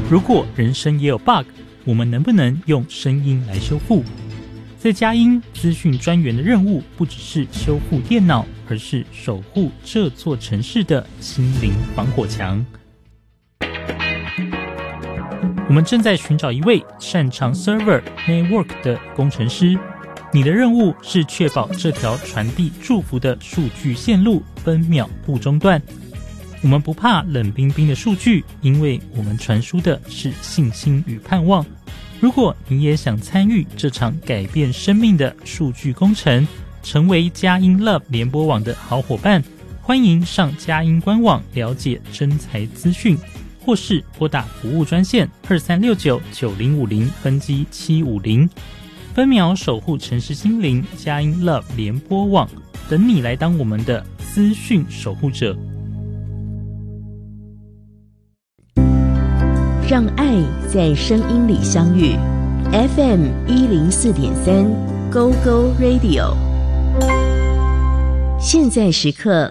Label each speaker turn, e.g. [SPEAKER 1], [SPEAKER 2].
[SPEAKER 1] 如果人生也有 bug， 我们能不能用声音来修复？在佳音资讯专员的任务不只是修复电脑，而是守护这座城市的心灵防火墙。我们正在寻找一位擅长 server network 的工程师，你的任务是确保这条传递祝福的数据线路分秒不中断。我们不怕冷冰冰的数据，因为我们传输的是信心与盼望。如果你也想参与这场改变生命的数据工程，成为佳音 Love 联播网的好伙伴，欢迎上佳音官网了解征才资讯，或是拨打服务专线23699050分机750，分秒守护城市心灵，佳音 Love 联播网等你来当我们的资讯守护者。
[SPEAKER 2] 让爱在声音里相遇 FM 104.3 Go Go Radio， 现在时刻